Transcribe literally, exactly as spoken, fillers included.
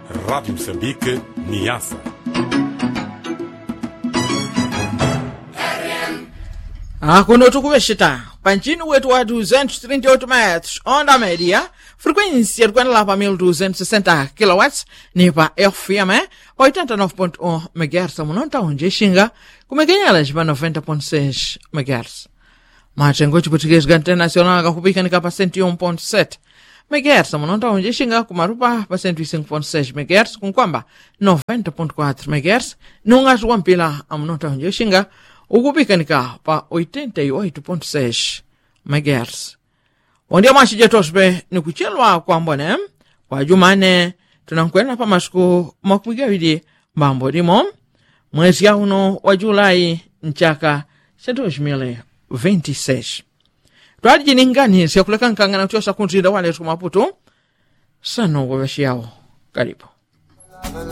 Rádio Moçambique, Niassa. Akuno tukuveshita panchini wetu wa duzentos e trinta e oito metros onda média, frequência de lá para mil duzentos e sessenta kilowatts, ni pa F M oitenta e nove ponto um megahertz, munonta onde xinga kumekenyalas pa noventa ponto seis megahertz. Machengo chiputikezi ga internacional kakupika ni kapa cento e um ponto sete megahertz, munonta onde xinga kumarupa pa cento e cinco ponto seis megahertz, kunkwamba noventa ponto quatro megahertz, nungas wampila amunonta onde xinga ukupikanika pa oitenta e oito ponto seis megahertz. Onde mashije tosbe ni kuchelwa kwamba ne kwa jumane tunankwenda pa masiku makumi gawiri mambo limo mwezi ya uno wa Julai nchaka cha dois mil e vinte e seis. Twali jiningani siya kuleka nkangana utiosa kunzida wale tukumaputu sano wawashiao. Karibu.